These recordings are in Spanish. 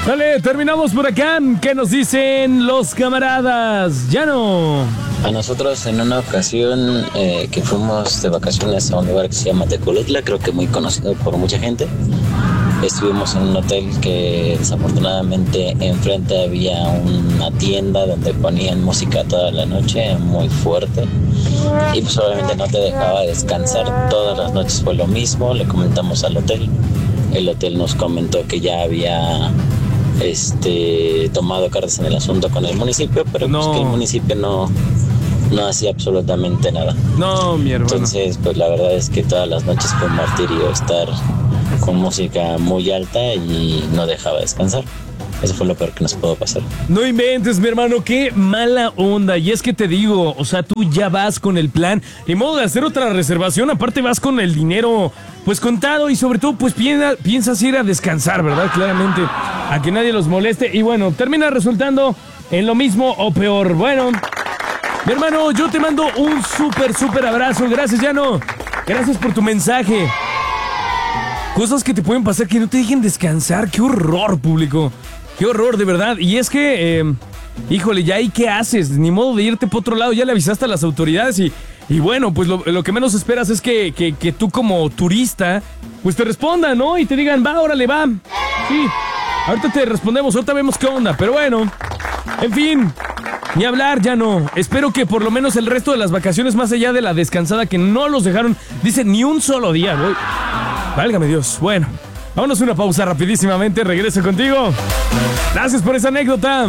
Dale, terminamos por acá. ¿Qué nos dicen los camaradas? Ya no. A nosotros en una ocasión que fuimos de vacaciones a un lugar que se llama Tecolutla, creo que muy conocido por mucha gente. Estuvimos en un hotel que desafortunadamente enfrente había una tienda donde ponían música toda la noche, muy fuerte. Y pues obviamente no te dejaba descansar, todas las noches fue lo mismo. Le comentamos al hotel, el hotel nos comentó que ya había tomado cartas en el asunto con el municipio, pero pues que el municipio no hacía absolutamente nada. No, mi hermano. Entonces pues la verdad es que todas las noches fue un martirio estar con música muy alta y no dejaba descansar. Eso fue lo peor que nos pudo pasar. No inventes, mi hermano, qué mala onda. Y es que te digo, o sea, tú ya vas con el plan, en modo de hacer otra reservación, aparte vas con el dinero pues contado y sobre todo pues piensas ir a descansar, ¿verdad? Claramente, a que nadie los moleste y bueno, termina resultando en lo mismo o peor. Bueno, mi hermano, yo te mando un súper abrazo. Gracias, Llano. Gracias por tu mensaje. Cosas que te pueden pasar que no te dejen descansar. ¡Qué horror, público! ¡Qué horror, de verdad! Y es que, híjole, ya ahí qué haces. Ni modo de irte por otro lado. Ya le avisaste a las autoridades y bueno, pues lo que menos esperas es que tú como turista, pues te respondan, ¿no? Y te digan, va, órale, va. Sí, ahorita te respondemos, ahorita vemos qué onda. Pero bueno, en fin, ni hablar, ya no. Espero que por lo menos el resto de las vacaciones, más allá de la descansada, que no los dejaron, dice, ni un solo día, güey. Válgame Dios. Bueno, vámonos a una pausa rapidísimamente. Regreso contigo. Gracias por esa anécdota.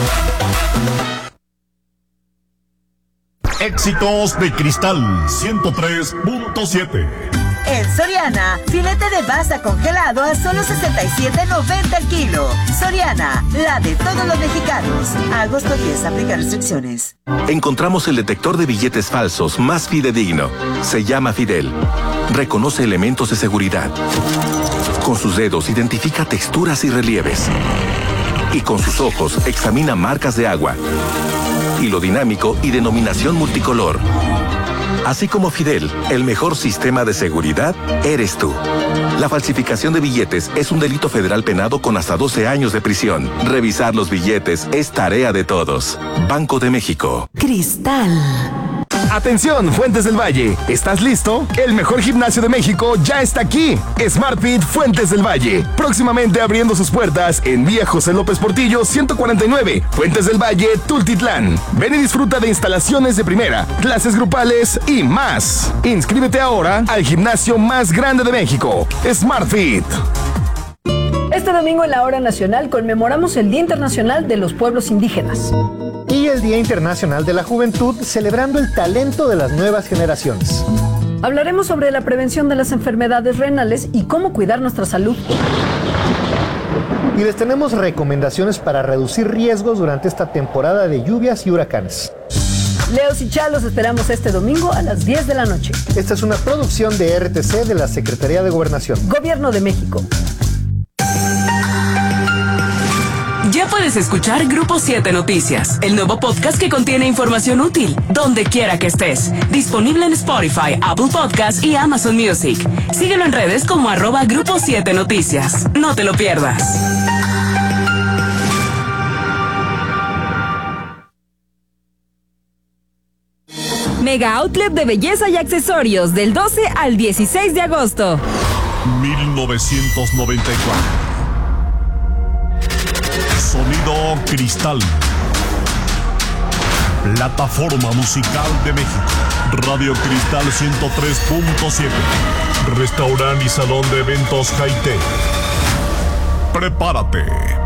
Éxitos de Cristal 103.7. En Soriana, filete de baza congelado a solo $67.90 el kilo. Soriana, la de todos los mexicanos. Agosto 10, aplica restricciones. Encontramos el detector de billetes falsos más fidedigno. Se llama Fidel. Reconoce elementos de seguridad. Con sus dedos identifica texturas y relieves. Y con sus ojos examina marcas de agua. Hilo dinámico y denominación multicolor. Así como Fidel, el mejor sistema de seguridad eres tú. La falsificación de billetes es un delito federal penado con hasta 12 años de prisión. Revisar los billetes es tarea de todos. Banco de México. Cristal. Atención, Fuentes del Valle, ¿estás listo? El mejor gimnasio de México ya está aquí. SmartFit Fuentes del Valle, próximamente abriendo sus puertas en Vía José López Portillo 149, Fuentes del Valle, Tultitlán. Ven y disfruta de instalaciones de primera, clases grupales y más. Inscríbete ahora al gimnasio más grande de México, SmartFit. Este domingo en la Hora Nacional conmemoramos el Día Internacional de los Pueblos Indígenas. Y el Día Internacional de la Juventud, celebrando el talento de las nuevas generaciones. Hablaremos sobre la prevención de las enfermedades renales y cómo cuidar nuestra salud. Y les tenemos recomendaciones para reducir riesgos durante esta temporada de lluvias y huracanes. Leos y Chá los esperamos este domingo a las 10 de la noche. Esta es una producción de RTC de la Secretaría de Gobernación. Gobierno de México. Ya puedes escuchar Grupo 7 Noticias, el nuevo podcast que contiene información útil, donde quiera que estés. Disponible en Spotify, Apple Podcasts y Amazon Music. Síguelo en redes como @Grupo 7 Noticias. No te lo pierdas. Mega Outlet de belleza y accesorios del 12 al 16 de agosto. 1994. Sonido Cristal. Plataforma Musical de México. Radio Cristal 103.7. Restaurante y salón de eventos High Tech. Prepárate